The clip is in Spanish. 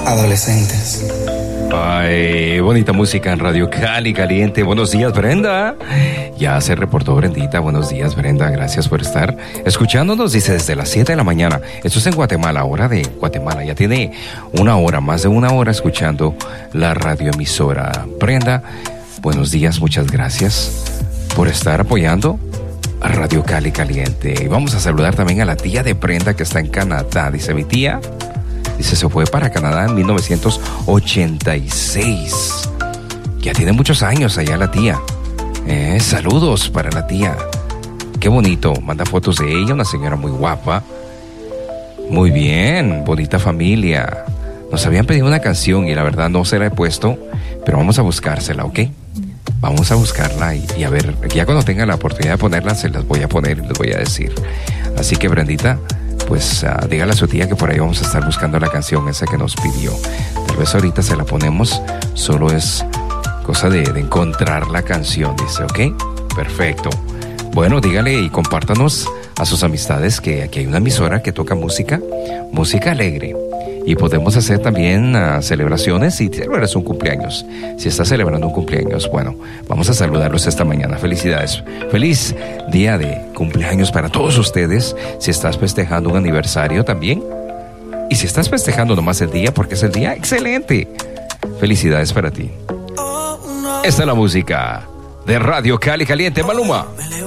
adolescentes. Ay, bonita música en Radio Cali Caliente. Buenos días, Brenda. Ya se reportó Brendita. Buenos días, Brenda. Gracias por estar escuchándonos. Dice desde las 7 de la mañana. Esto es en Guatemala, hora de Guatemala. Ya tiene una hora, más de una hora escuchando la radioemisora. Brenda, buenos días. Muchas gracias por estar apoyando a Radio Cali Caliente. Y vamos a saludar también a la tía de Brenda que está en Canadá. Dice mi tía. Dice, se fue para Canadá en 1986. Ya tiene muchos años allá la tía. Saludos para la tía. Qué bonito. Manda fotos de ella, una señora muy guapa. Muy bien, bonita familia. Nos habían pedido una canción y la verdad no se la he puesto, pero vamos a buscársela, ¿ok? Vamos a buscarla y a ver, ya cuando tenga la oportunidad de ponerla, se las voy a poner y les voy a decir. Así que, Brendita, pues dígale a su tía que por ahí vamos a estar buscando la canción esa que nos pidió. Tal vez ahorita se la ponemos, solo es cosa de encontrar la canción, dice, ¿ok? Perfecto. Bueno, dígale y compártanos a sus amistades que aquí hay una emisora que toca música alegre. Y podemos hacer también celebraciones si celebras un cumpleaños. Si estás celebrando un cumpleaños, bueno, vamos a saludarlos esta mañana. Felicidades. Feliz día de cumpleaños para todos ustedes. Si estás festejando un aniversario también. Y si estás festejando nomás el día, porque es el día, excelente. Felicidades para ti. Esta es la música de Radio Cali Caliente, Maluma.